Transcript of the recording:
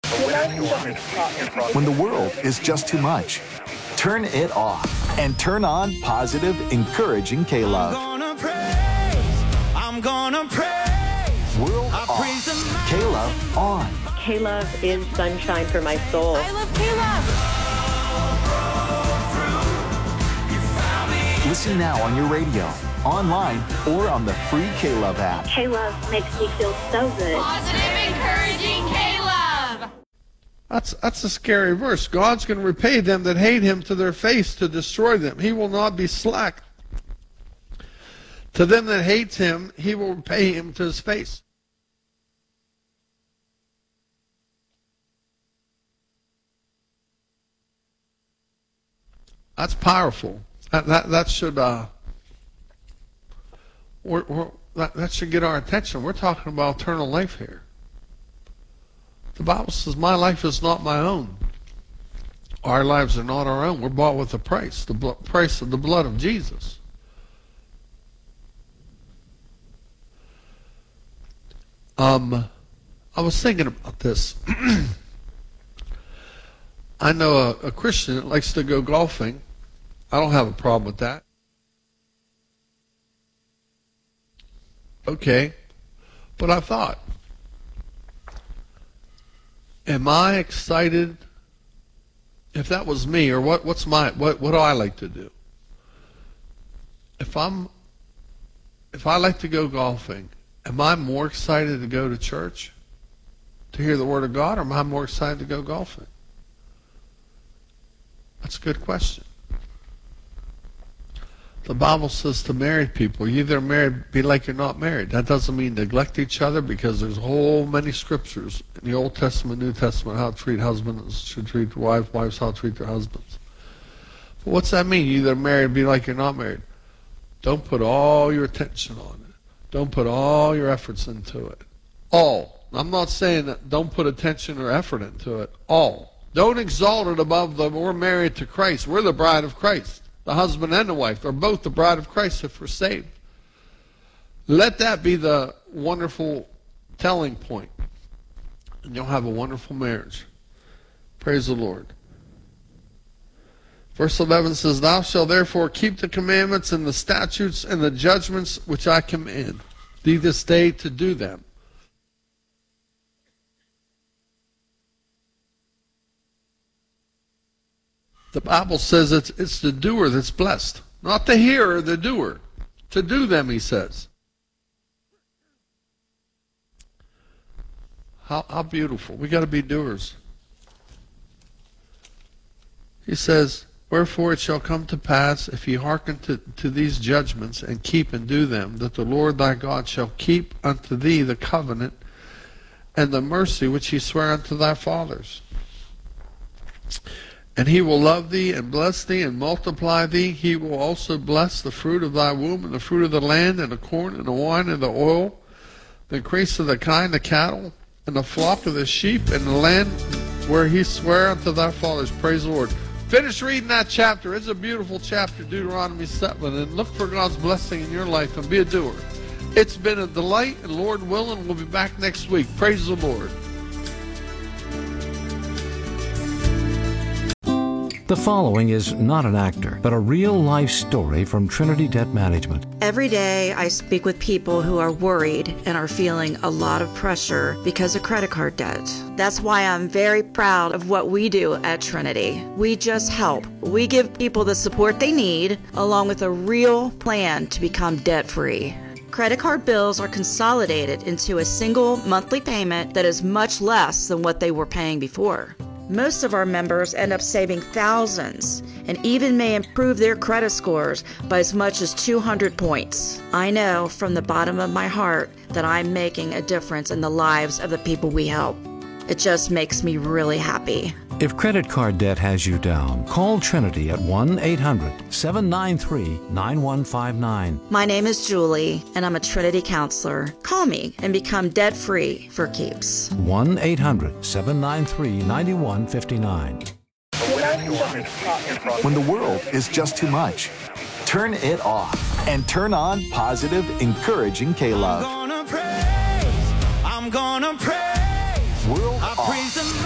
When the world is just too much, turn it off and turn on positive, encouraging K-Love. I'm gonna praise. World off, K-Love on. K-Love is sunshine for my soul. I love K-Love. Listen now on your radio, online, or on the free K-Love app. K-Love makes me feel so good. Positive, encouraging K-Love. That's a scary verse. God's going to repay them that hate him to their face to destroy them. He will not be slack. To them that hates him, he will repay him to his face. That's powerful. That should that should get our attention. We're talking about eternal life here. The Bible says, "My life is not my own." Our lives are not our own. We're bought with a price, the price of the blood of Jesus. I was thinking about this. I know a Christian that likes to go golfing. I don't have a problem with that. Okay. But I thought, am I excited? If that was me, or what do I like to do? If I like to go golfing, am I more excited to go to church to hear the Word of God, or am I more excited to go golfing? That's a good question. The Bible says to married people, you either married, be like you're not married. That doesn't mean neglect each other, because there's whole many scriptures in the Old Testament, New Testament, how to treat husbands should treat wives, wives how to treat their husbands. But what's that mean? You either married, be like you're not married. Don't put all your attention on it. Don't put all your efforts into it. All. I'm not saying that don't put attention or effort into it. All. Don't exalt it above we're married to Christ. We're the bride of Christ. The husband and the wife are both the bride of Christ if we're saved. Let that be the wonderful telling point, and you'll have a wonderful marriage. Praise the Lord. Verse 11 says, "Thou shalt therefore keep the commandments and the statutes and the judgments which I command thee this day to do them." The Bible says it's the doer that's blessed. Not the hearer, the doer. To do them, he says. How beautiful. We got to be doers. He says, "Wherefore it shall come to pass, if ye hearken to these judgments, and keep and do them, that the Lord thy God shall keep unto thee the covenant and the mercy which he sware unto thy fathers. And he will love thee and bless thee and multiply thee. He will also bless the fruit of thy womb and the fruit of the land and the corn and the wine and the oil, the increase of the kine, the cattle, and the flock of the sheep, and the land where he sware unto thy fathers." Praise the Lord. Finish reading that chapter. It's a beautiful chapter, Deuteronomy 7, and look for God's blessing in your life and be a doer. It's been a delight, and Lord willing, we'll be back next week. Praise the Lord. The following is not an actor, but a real-life story from Trinity Debt Management. Every day I speak with people who are worried and are feeling a lot of pressure because of credit card debt. That's why I'm very proud of what we do at Trinity. We just help. We give people the support they need, along with a real plan to become debt-free. Credit card bills are consolidated into a single monthly payment that is much less than what they were paying before. Most of our members end up saving thousands and even may improve their credit scores by as much as 200 points. I know from the bottom of my heart that I'm making a difference in the lives of the people we help. It just makes me really happy. If credit card debt has you down, call Trinity at 1-800-793-9159. My name is Julie, and I'm a Trinity counselor. Call me and become debt-free for keeps. 1-800-793-9159. When the world is just too much, turn it off and turn on positive, encouraging K-Love. I'm gonna praise. World off,